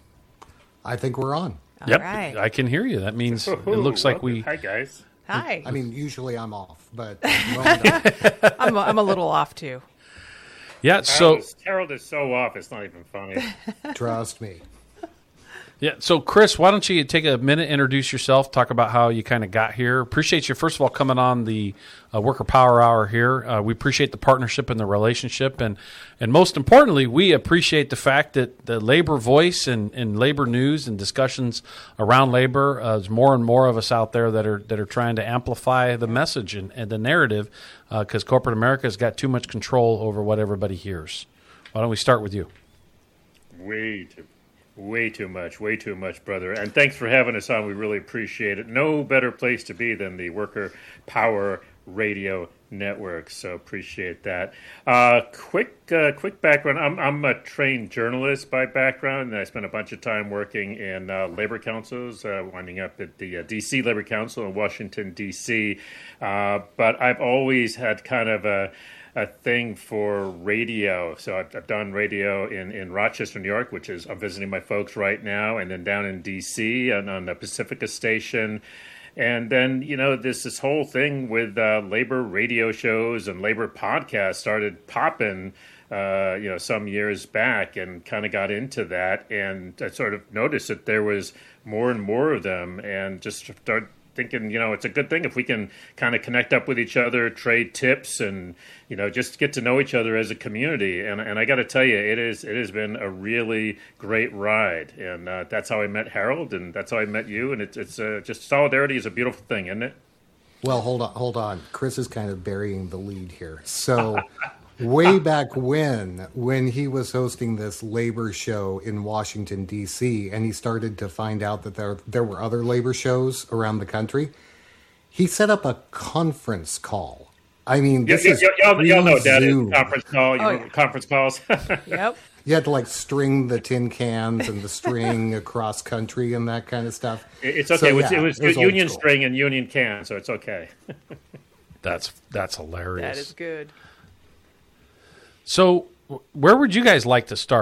I think we're on. All yep, right. I can hear you. That means it looks like we. Hi, guys. Hi. I mean, usually I'm off, but at the moment, I'm, a, I'm a little off too. Yeah. So Harold is, Harold is so off, it's not even funny. trust me. yeah. So Chris, why don't you take a minute, introduce yourself, talk about how you kind of got here. Appreciate you first of all coming on the uh, Worker Power Hour here. Uh, we appreciate the partnership and the relationship, and and most importantly, we appreciate the fact that the labor voice and, and labor news and discussions around labor. Uh, there's more and more of us out there that are that are trying to amplify the message and, and the narrative, because uh, corporate America has got too much control over what everybody hears. Why don't we start with you? Way too, way too much, way too much, brother. And thanks for having us on. We really appreciate it. No better place to be than the Worker Power Radio Network. So appreciate that. Uh, quick, uh, quick background. I'm I'm a trained journalist by background, and I spent a bunch of time working in uh, labor councils, uh, winding up at the uh, D C Labor Council in Washington D C. Uh, but I've always had kind of a a thing for radio. So I've, I've done radio in, in Rochester, New York, which is I'm visiting my folks right now, and then down in D C and on the Pacifica station. And then, you know, this this whole thing with uh, labor radio shows and labor podcasts started popping, uh, you know, some years back, and kind of got into that. And I sort of noticed that there was more and more of them, and just started thinking, you know, it's a good thing if we can kind of connect up with each other, trade tips, and, you know, just get to know each other as a community. And and I got to tell you, it is it has been a really great ride. And uh, that's how I met Harold, and that's how I met you. And it's it's uh, just solidarity is a beautiful thing, isn't it? Well, hold on, hold on. Chris is kind of burying the lead here. So, way back when, when he was hosting this labor show in Washington, D C, and he started to find out that there there were other labor shows around the country, he set up a conference call. I mean, this y- is y- y'all, y'all know that is pre-Zoom. conference call. You Oh, know, yeah. conference calls. Yep. You had to like string the tin cans and the string across country and that kind of stuff. It- It's okay. So, it was, yeah, it was, it was old union school. string and union can, so it's okay. That's that's hilarious. That is good. So, wh- where would you guys like to start?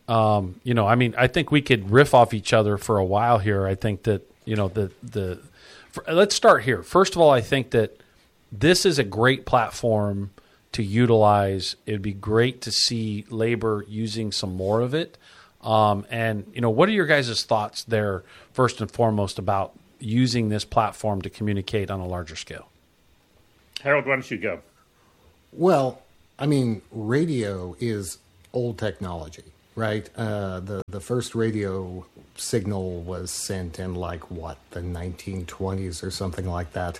Um, you know, I mean, I think we could riff off each other for a while here. I think that, you know, the, the, for, let's start here. First of all, I think that this is a great platform to utilize. It'd be great to see labor using some more of it. Um, and, you know, what are your guys' thoughts there, first and foremost, about using this platform to communicate on a larger scale? Harold, why don't you go? Well, I mean, radio is old technology, right? Uh, the, the first radio signal was sent in, like, what, the nineteen twenties or something like that.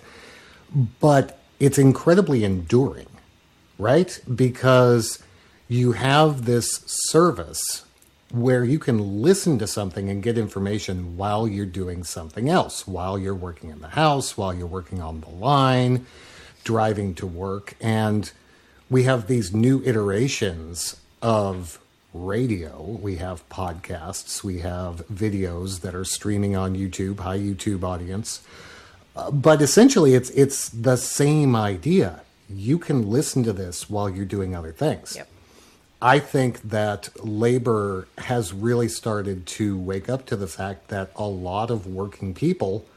But it's incredibly enduring, right? Because you have this service where you can listen to something and get information while you're doing something else, while you're working in the house, while you're working on the line, driving to work. And we have these new iterations of radio. We have podcasts, we have videos that are streaming on YouTube, high YouTube audience. Uh, but essentially, it's it's the same idea. You can listen to this while you're doing other things. Yep. I think that labor has really started to wake up to the fact that a lot of working people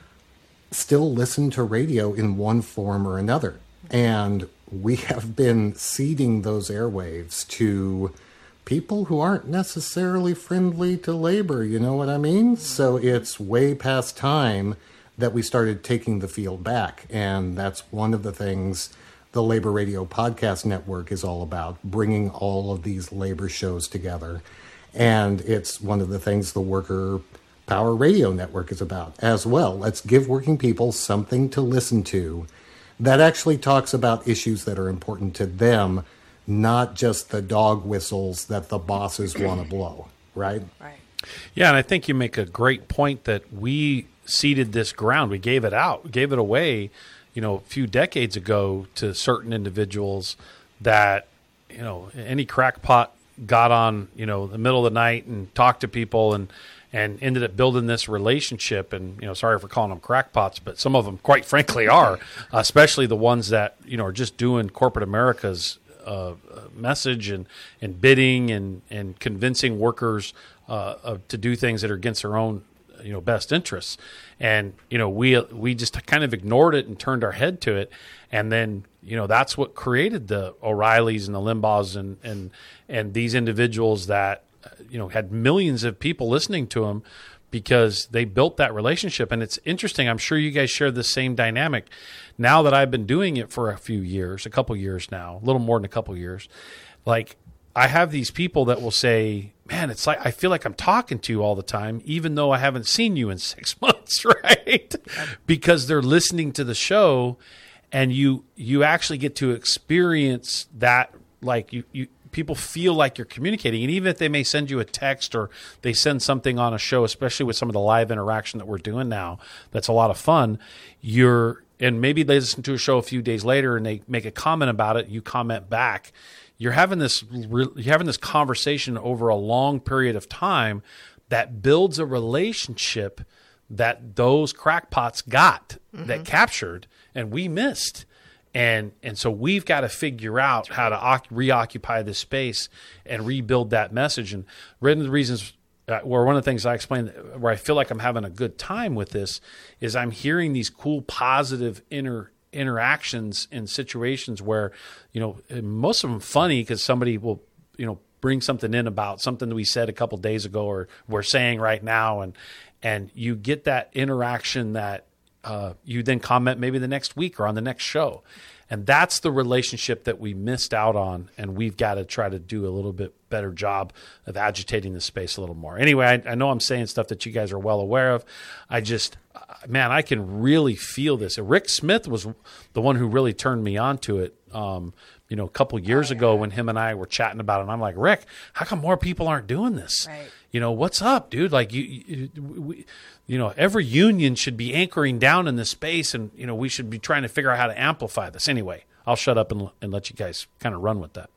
still listen to radio in one form or another. And we have been ceding those airwaves to people who aren't necessarily friendly to labor, you know what I mean? So it's way past time that we started taking the field back. And that's one of the things the Labor Radio Podcast Network is all about, bringing all of these labor shows together. And it's one of the things the Worker Power Radio Network is about as well. Let's give working people something to listen to that actually talks about issues that are important to them, not just the dog whistles that the bosses want to blow, right? Right. Yeah, and I think you make a great point that we ceded this ground. We gave it out, gave it away, you know, a few decades ago to certain individuals that, you know, any crackpot got on, you know, the middle of the night and talked to people and, and ended up building this relationship. And, you know, sorry for calling them crackpots, but some of them, quite frankly, are, especially the ones that, you know, are just doing corporate America's uh, message and, and bidding and, and convincing workers uh, uh, to do things that are against their own, you know, best interests. And, you know, we, we just kind of ignored it and turned our head to it. And then, you know, that's what created the O'Reillys and the Limbaughs and, and, and these individuals that, you know, had millions of people listening to them because they built that relationship. And it's interesting. I'm sure you guys share the same dynamic. Now that I've been doing it for a few years, a couple years now, a little more than a couple years, like I have these people that will say, man, it's like I feel like I'm talking to you all the time, even though I haven't seen you in six months, right? Because they're listening to the show, and you you actually get to experience that. Like you, you people feel like you're communicating, and even if they may send you a text or they send something on a show, especially with some of the live interaction that we're doing now, that's a lot of fun. You're and maybe they listen to a show a few days later and they make a comment about it. You comment back. You're having this you're having this conversation over a long period of time that builds a relationship that those crackpots got, mm-hmm. that captured, and we missed. And and so we've got to figure out how to reoccupy this space and rebuild that message. And one of the reasons, uh, or one of the things I explained, where I feel like I'm having a good time with this, is I'm hearing these cool, positive inner interactions in situations where, you know, most of them funny because somebody will, you know, bring something in about something that we said a couple days ago or we're saying right now, and and you get that interaction that uh, you then comment maybe the next week or on the next show, and that's the relationship that we missed out on, and we've got to try to do a little bit better job of agitating the space a little more. Anyway, I, I know I'm saying stuff that you guys are well aware of. I just, man, I can really feel this. Rick Smith was the one who really turned me on to it. Um, you know, a couple years oh, yeah. ago when him and I were chatting about it, and I'm like, Rick, how come more people aren't doing this? Right. You know, what's up, dude? Like, you, you, we, you know, every union should be anchoring down in this space, and, you know, we should be trying to figure out how to amplify this. Anyway, I'll shut up and, and let you guys kind of run with that.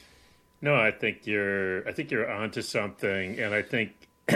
No, I think you're, I think you're onto something. And I think,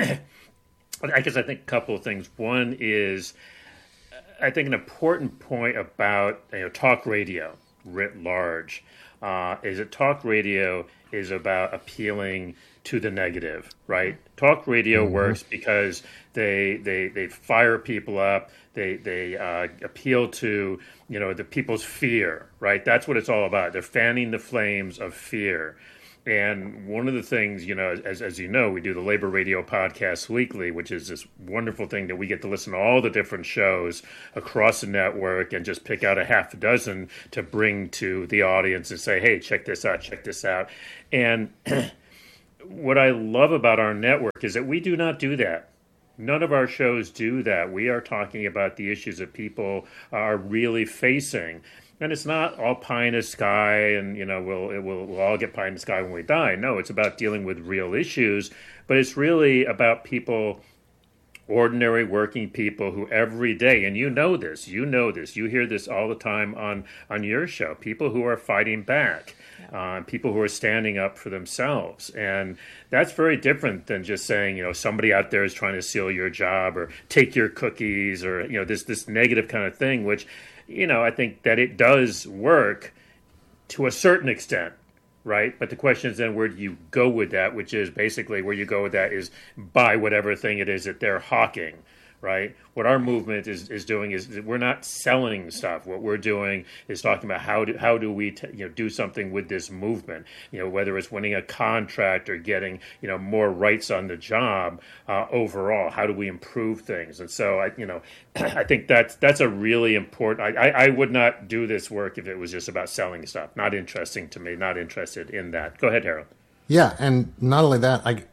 I guess I think a couple of things. One is, I think an important point about, you know, talk radio writ large uh, is that talk radio is about appealing to the negative, right? Talk radio mm-hmm. works because they they they fire people up. They they uh, appeal to, you know, the people's fear, right? That's what it's all about. They're fanning the flames of fear. And one of the things, you know, as as you know, we do the Labor Radio Podcast Weekly, which is this wonderful thing that we get to listen to all the different shows across the network and just pick out a half a dozen to bring to the audience and say, hey, check this out, check this out. And what I love about our network is that we do not do that. None of our shows do that. We are talking about the issues that people are really facing. And it's not all pie in the sky and, you know, we'll, it will, we'll all get pie in the sky when we die. No, it's about dealing with real issues. But it's really about people, ordinary working people who every day, and you know this, you know this, you hear this all the time on, on your show, people who are fighting back. Uh, people who are standing up for themselves. And that's very different than just saying, you know, somebody out there is trying to steal your job or take your cookies or, you know, this this negative kind of thing, which, you know, I think that it does work to a certain extent, right? But the question is then where do you go with that, which is basically where you go with that is buy whatever thing it is that they're hawking. Right? What our movement is, is doing is we're not selling stuff. What we're doing is talking about how do how do we t- you know do something with this movement. You know, whether it's winning a contract or getting you know more rights on the job uh, overall. How do we improve things? And so I you know I think that's that's a really important. I, I I would not do this work if it was just about selling stuff. Not interesting to me. Not interested in that. Go ahead, Harold. Yeah, and not only that, I.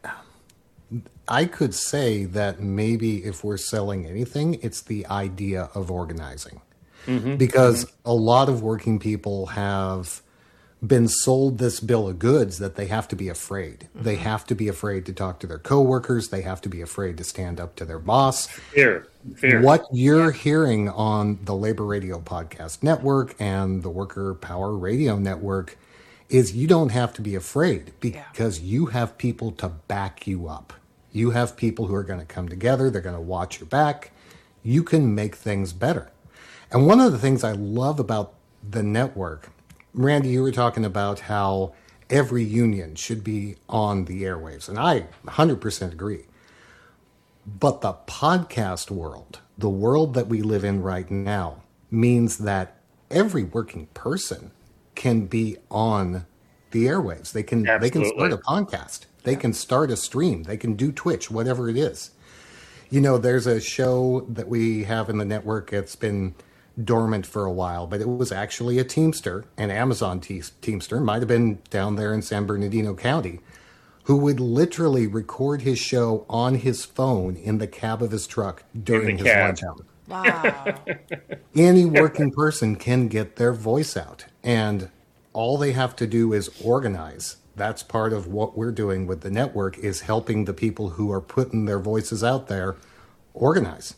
I could say that maybe if we're selling anything, it's the idea of organizing. Mm-hmm. Because mm-hmm. a lot of working people have been sold this bill of goods that they have to be afraid. Mm-hmm. They have to be afraid to talk to their coworkers. They have to be afraid to stand up to their boss. Fear. Fear. What you're hearing on the Labor Radio Podcast Network and the Worker Power Radio Network is you don't have to be afraid because yeah. you have people to back you up. You have people who are going to come together. They're going to watch your back. You can make things better. And one of the things I love about the network, Randy, you were talking about how every union should be on the airwaves. And I one hundred percent agree. But the podcast world, the world that we live in right now, means that every working person can be on the airwaves. They can Absolutely. They can start a podcast. They can start a stream. They can do Twitch, whatever it is. You know, there's a show that we have in the network. It's been dormant for a while, but it was actually a Teamster, an Amazon te- Teamster, might have been down there in San Bernardino County, who would literally record his show on his phone in the cab of his truck during his cab. lunch hour. Wow. Any working person can get their voice out, and all they have to do is organize. That's part of what we're doing with the network is helping the people who are putting their voices out there organize.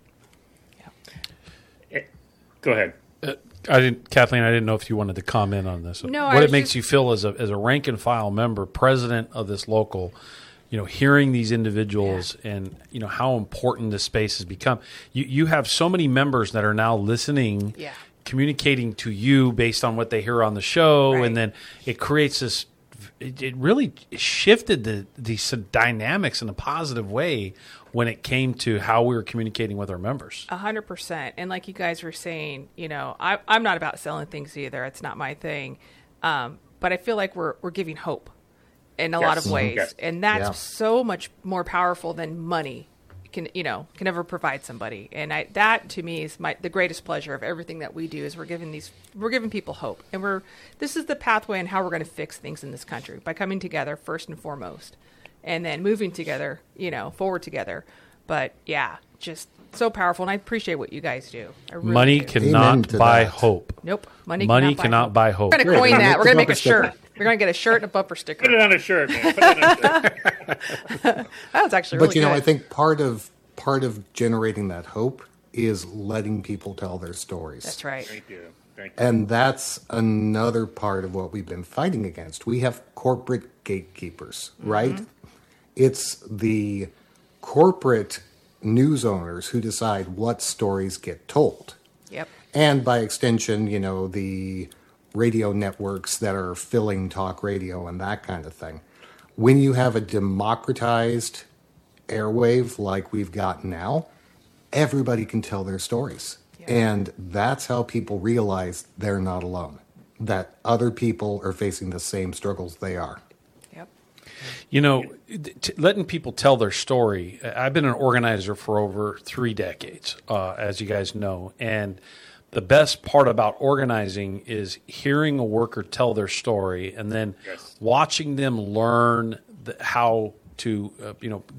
Yeah. Go ahead. Uh, I didn't, Kathleen. I didn't know if you wanted to comment on this. No, what I it makes just... you feel as a as a rank and file member, president of this local, you know, hearing these individuals yeah. and you know how important this space has become. You you have so many members that are now listening, yeah. communicating to you based on what they hear on the show, right. and then it creates this. It, it really shifted the these dynamics in a positive way when it came to how we were communicating with our members. A hundred percent. And like you guys were saying, you know, I, I'm not about selling things either. It's not my thing. Um, but I feel like we're we're giving hope in a yes. lot of ways, yes. and that's yeah. so much more powerful than money can you know can ever provide somebody. And I, that to me is my the greatest pleasure of everything that we do is we're giving these we're giving people hope, and we're this is the pathway and how we're going to fix things in this country by coming together first and foremost, and then moving together, you know, forward together. But yeah, just so powerful, and I appreciate what you guys do. I really money do. cannot buy that. hope. Nope, money money cannot, cannot buy, buy hope. hope. We're going to coin that. We're going to make a shirt. We're going to get a shirt and a bumper sticker. Put it on a shirt, man. Put it on a shirt. That was actually but really you know, good. I think part of part of generating that hope is letting people tell their stories. That's right. Thank you. Thank you. And that's another part of what we've been fighting against. We have corporate gatekeepers, right? Mm-hmm. It's the corporate news owners who decide what stories get told. Yep. And by extension, you know, the radio networks that are filling talk radio and that kind of thing. When you have a democratized airwave like we've got now, everybody can tell their stories. Yeah. And that's how people realize they're not alone, that other people are facing the same struggles they are. Yep. You know, t- letting people tell their story. I've been an organizer for over three decades, uh, as you guys know. And the best part about organizing is hearing a worker tell their story and then yes. watching them learn the, how to, uh, you know,